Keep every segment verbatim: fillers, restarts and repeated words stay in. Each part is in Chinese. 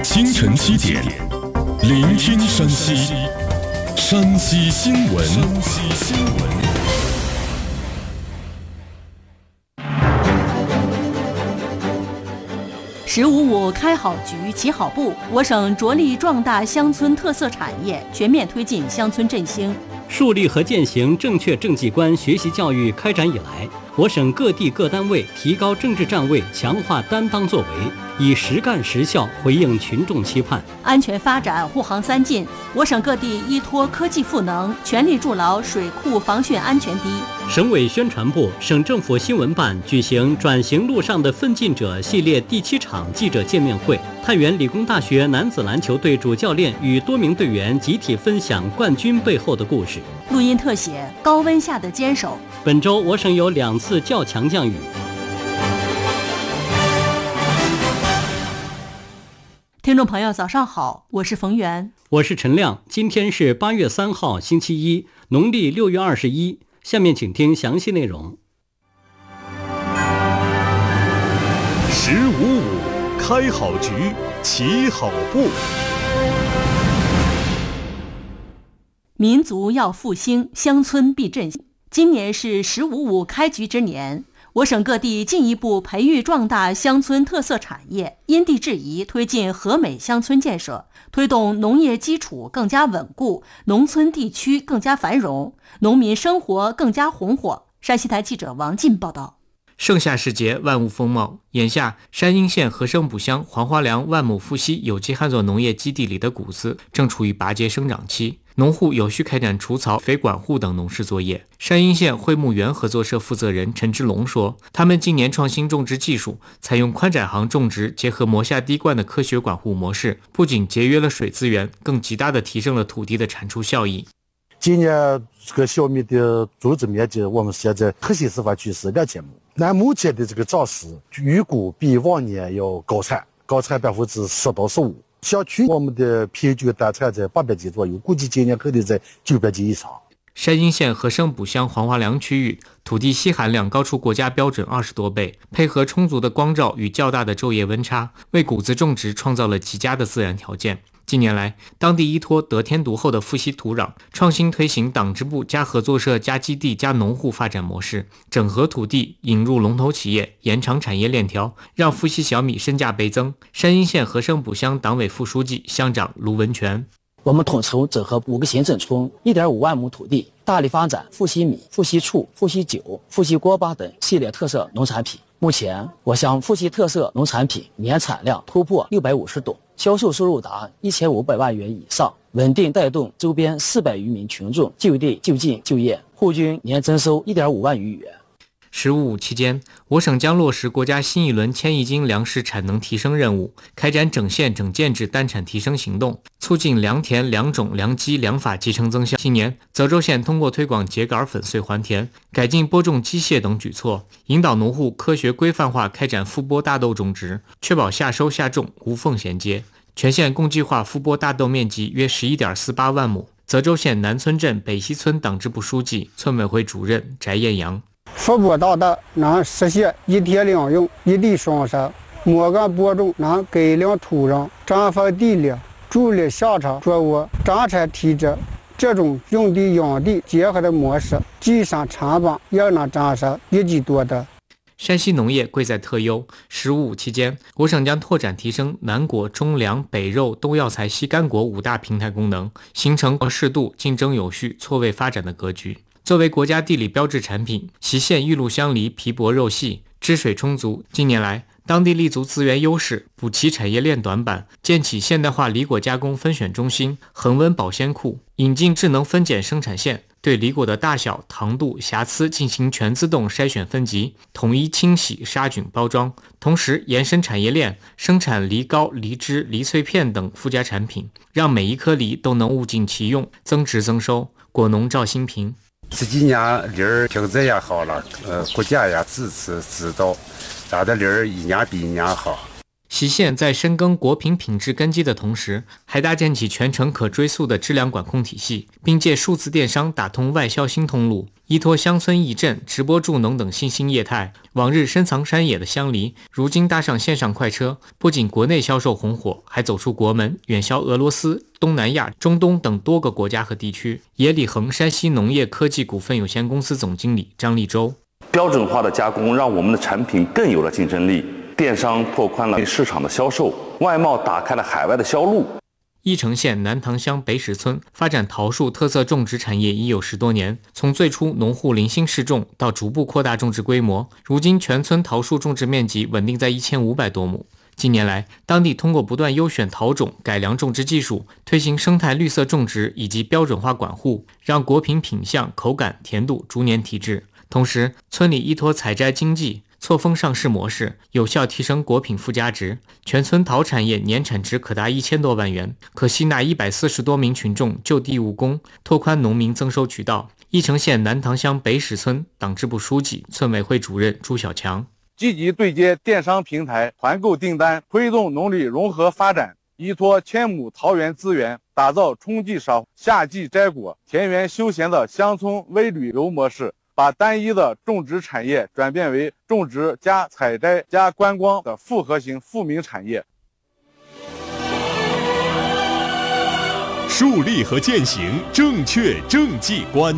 清晨七点，聆听山西，山西新闻。山西新闻。 十五五开好局，起好步。我省着力壮大乡村特色产业，全面推进乡村振兴。 树立和践行正确政绩观学习教育开展以来，我省各地各单位提高政治站位，强化担当作为，以实干实效回应群众期盼。 安全发展护航三进，我省各地依托科技赋能，全力筑牢水库防汛安全堤。 省委宣传部、省政府新闻办举行转型路上的奋进者系列第七场记者见面会，太原理工大学男子篮球队主教练与多名队员集体分享冠军背后的故事。 录音特写高温下的坚守。 本周我省有两次较强降雨。 听众朋友早上好，我是冯源， 我是陈亮。今天是八月三号星期一，农历六月二十一。下面请听详细内容。 十五五开好局，起好步。 民族要复兴，乡村必振兴。今年是十五五开局之年，我省各地进一步培育壮大乡村特色产业，因地制宜推进和美乡村建设，推动农业基础更加稳固，农村地区更加繁荣，农民生活更加红火。山西台记者王进报道。 盛夏时节，万物丰茂。眼下，山阴县和生补乡黄花梁万亩复息有机旱作农业基地里的谷子正处于拔节生长期，农户有序开展除草、肥管护等农事作业。山阴县惠牧园合作社负责人陈志龙说，他们今年创新种植技术，采用宽窄行种植结合磨下滴灌的科学管护模式，不仅节约了水资源，更极大地提升了土地的产出效益。 今年这个小米的种植面积，我们现在河西示范区是两千亩。按目前的这个涨势，预估比往年要高产，高产百分之十到十五。小区我们的平均单产在八百斤左右，估计今年肯定在九百斤以上。 山阴县和生补乡黄花梁区域土地硒含量高出国家标准二十多倍，配合充足的光照与较大的昼夜温差，为谷子种植创造了极佳的自然条件。近年来，当地依托得天独厚的富硒土壤，创新推行党支部加合作社加基地加农户发展模式，整合土地，引入龙头企业，延长产业链条，让富硒小米身价倍增。山阴县和生补乡党委副书记、乡长卢文全。 我们统筹整合五个行政村 一点五万亩土地，大力发展富硒米、富硒醋、富硒酒、富硒锅巴等系列特色农产品。目前，我乡富硒特色农产品年产量突破六百五十吨，销售收入达一千五百万元以上，稳定带动周边四百余名群众就地就近就业，户均年增收一点五万余元。 十五五期间，我省将落实国家新一轮千亿斤粮食产能提升任务，开展整县整建制单产提升行动，促进良田、良种、良机、良法集成增效。今年，泽州县通过推广秸秆粉碎还田、改进播种机械等举措，引导农户科学规范化开展复播大豆种植，确保夏收夏种无缝衔接。全县共计划复播大豆面积约 十一点四八万亩。泽州县南村镇北西村党支部书记、村委会主任翟艳阳。 复播大豆能实现一田两用、一地双收，mỗi个播种能改良土壤、增肥地力、助力下场作物生产体质。这种用地养地结合的模式，既省成本，又能增收一举多得。 山西农业贵在特优。十五五期间，我省将拓展提升南果、中粮、北肉、东药材、西干果五大平台功能，形成适度、竞争有序、错位发展的格局。作为国家地理标志产品，隰县玉露香梨皮薄肉细，汁水充足。近年来，当地立足资源优势，补齐产业链短板，建起现代化梨果加工分选中心、恒温保鲜库，引进智能分拣生产线，对梨果的大小、糖度、瑕疵进行全自动筛选分级，统一清洗、杀菌、包装。同时，延伸产业链，生产梨膏、梨汁、梨脆片等附加产品，让每一颗梨都能物尽其用，增值增收。果农赵新平。 这几年梨儿品质也好了，呃，国家也支持指导，咱的梨儿一年比一年好。 隰县在深耕果品品质根基的同时，还搭建起全程可追溯的质量管控体系，并借数字电商打通外销新通路， 依托乡村义赈、直播助农等新兴业态，往日深藏山野的香梨，如今搭上线上快车，不仅国内销售红火，还走出国门，远销俄罗斯、东南亚、中东等多个国家和地区。野里恒山西农业科技股份有限公司总经理张立洲： 标准化的加工让我们的产品更有了竞争力，电商拓宽了市场的销售，外贸打开了海外的销路。 翼城县南塘乡北史村发展桃树特色种植产业已有十多年，从最初农户零星试种到逐步扩大种植规模，如今全村桃树种植面积稳定在一千五百多亩。近年来，当地通过不断优选桃种、改良种植技术，推行生态绿色种植以及标准化管护，让果品品相、口感、甜度逐年提质。同时，村里依托采摘经济、错峰上市模式，有效提升果品附加值，全村桃产业年产值可达一千多万元，可吸纳一百四十多名群众就地务工，拓宽农民增收渠道。翼城县南塘乡北史村党支部书记、村委会主任朱小强： 积极对接电商平台团购订单，推动农里融合发展，依托千亩桃园资源，打造春季赏、夏季摘果、田园休闲的乡村微旅游模式，把单一的种植产业转变为种植加采摘加观光的复合型富民产业。 树立和践行正确政绩观。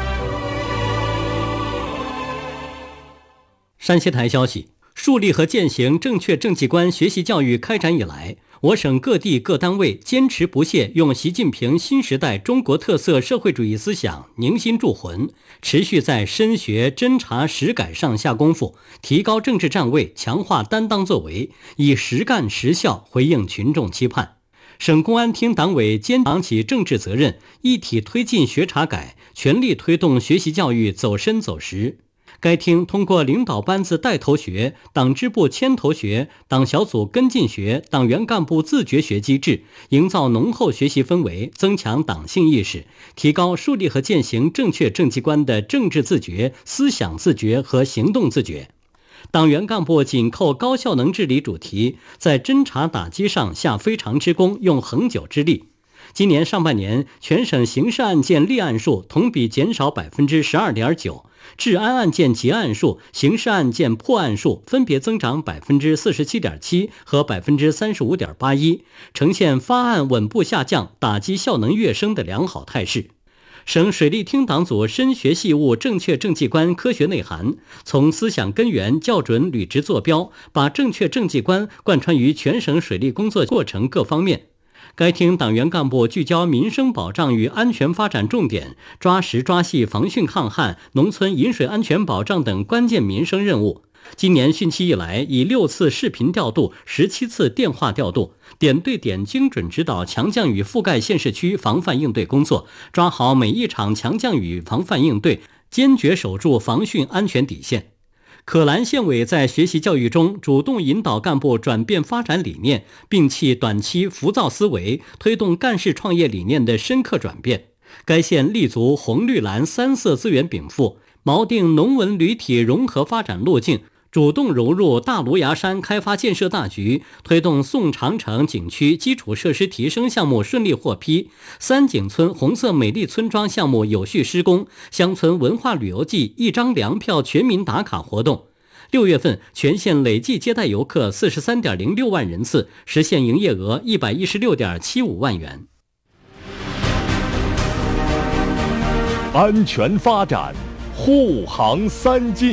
山西台消息，树立和践行正确政绩观学习教育开展以来，我省各地各单位坚持不懈用习近平新时代中国特色社会主义思想凝心铸魂，持续在深学侦查实改上下功夫，提高政治站位，强化担当作为，以实干实效回应群众期盼。省公安厅党委肩扛起政治责任，一体推进学查改，全力推动学习教育走深走实。该厅通过领导班子带头学、党支部牵头学、党小组跟进学、党员干部自觉学机制，营造浓厚学习氛围，增强党性意识，提高树立和践行正确政绩观的政治自觉、思想自觉和行动自觉。党员干部紧扣高效能治理主题，在侦查打击上下非常之功，用恒久之力。今年上半年，全省刑事案件立案数同比减少百分之十二点九，治安案件结案数、刑事案件破案数分别增长百分之四十七点七和百分之三十五点八一，呈现发案稳步下降、打击效能跃升的良好态势。省水利厅党组深学细悟正确政绩观科学内涵，从思想根源校准履职坐标，把正确政绩观贯穿于全省水利工作过程各方面。该厅党员干部聚焦民生保障与安全发展重点，抓实抓细防汛抗旱、农村饮水安全保障等关键民生任务。今年汛期以来，以六次视频调度、十七次电话调度，点对点精准指导强降雨覆盖县市区防范应对工作，抓好每一场强降雨防范应对，坚决守住防汛安全底线。可兰县委在学习教育中主动引导干部转变发展理念，摒弃短期浮躁思维，推动干事创业理念的深刻转变。该县立足红绿蓝三色资源禀赋，锚定农文旅体融合发展路径，主动融入大芦芽山开发建设大局，推动宋长城景区基础设施提升项目顺利获批，三井村红色美丽村庄项目有序施工，乡村文化旅游季一张粮票全民打卡活动。六月份，全县累计接待游客四十三点零六万人次，实现营业额一百一十六点七五万元。 安全发展，护航三进。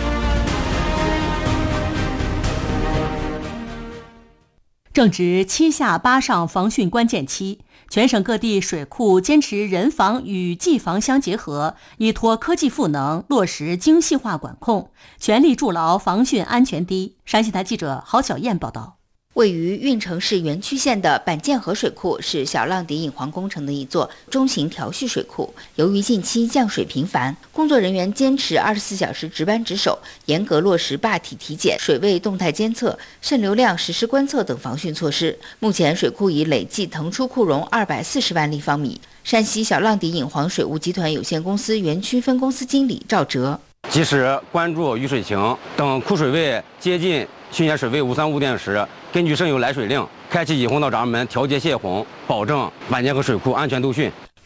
正值七下八上防汛关键期，全省各地水库坚持人防与技防相结合，依托科技赋能，落实精细化管控，全力筑牢防汛安全堤。山西台记者郝小燕报道。 位于运城市垣区县的板建河水库是小浪底引黄工程的一座中型调蓄水库。由于近期降水频繁，工作人员坚持二十四小时值班值守，严格落实坝体体检、水位动态监测、渗流量实时观测等防汛措施。目前水库已累计腾出库容二百四十万立方米。山西小浪底引黄水务集团有限公司园区分公司经理赵哲： 及时关注雨水情，等库水位接近汛险水位五三五点时，根据省有来水令，开启引洪道闸门调节泄洪，保证板建河水库安全度汛。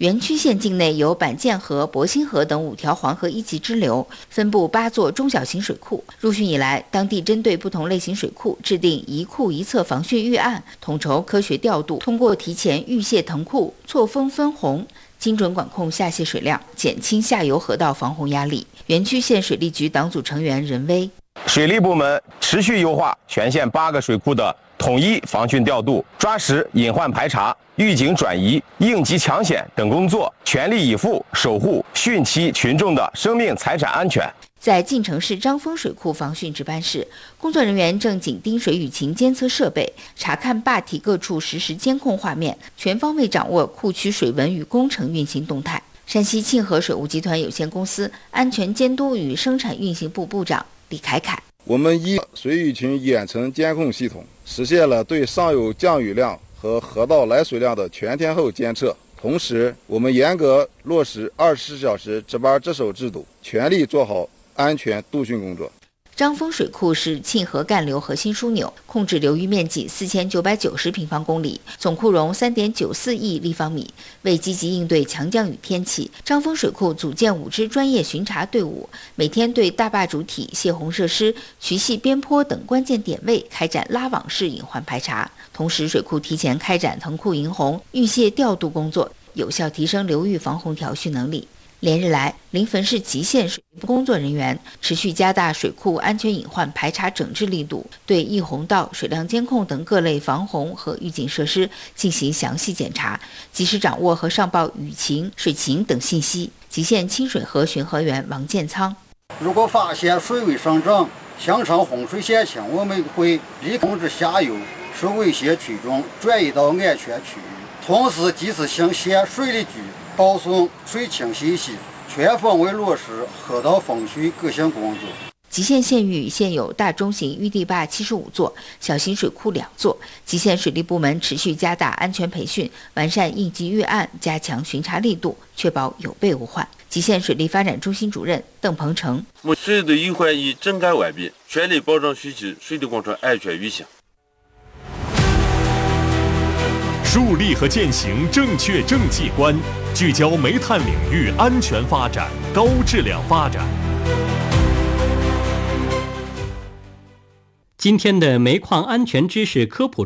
原区县境内有板建河、博兴河等五条黄河一级支流，分布八座中小型水库。入汛以来，当地针对不同类型水库制定一库一测防汛预案，统筹科学调度，通过提前预泄腾库、错峰分洪，精准管控下泄水量，减轻下游河道防洪压力。原区县水利局党组成员任威， 水利部门持续优化全县八个水库的统一防汛调度，抓实隐患排查、预警转移、应急抢险等工作，全力以赴守护汛期群众的生命财产安全。 在晋城市张峰水库防汛值班室，工作人员正紧盯水雨情监测设备，查看坝体各处实时监控画面，全方位掌握库区水文与工程运行动态。山西沁河水务集团有限公司安全监督与生产运行部部长李凯凯， 我们依水雨群远程监控系统，实现了对上游降雨量和河道来水量的全天候监测。同时，我们严格落实二十四小时值班值守制度，全力做好安全度汛工作。 张峰水库是沁河干流核心枢纽，控制流域面积四千九百九十平方公里，总库容三点九四亿立方米。为积极应对强降雨天气，张峰水库组建五支专业巡查队伍，每天对大坝主体、泄洪设施、渠系边坡等关键点位开展拉网式隐患排查。同时，水库提前开展腾库迎洪、预泄调度工作，有效提升流域防洪调蓄能力。连日来，临汾市吉县水利部工作人员持续加大水库安全隐患排查整治力度，对溢洪道、水量监控等各类防洪和预警设施进行详细检查，及时掌握和上报雨情、水情等信息。吉县清水河巡河员王建仓， 如果发现水位上涨、形成洪水险情，我们会立通知下游受威胁区中转移到安全区域，同时及时向县水利局报送水情信息，全方位落实河道防汛各项工作。 吉县县域现有大中型淤堤坝七十五座，小型水库两座。吉县水利部门持续加大安全培训，完善应急预案，加强巡查力度，确保有备无患。吉县水利发展中心主任邓鹏程： 水的隐患已整改完毕，全力保障汛期水利工程安全运行。 树立和践行正确政绩观，聚焦煤炭领域安全发展、高质量发展。 今天的煤矿安全知识科普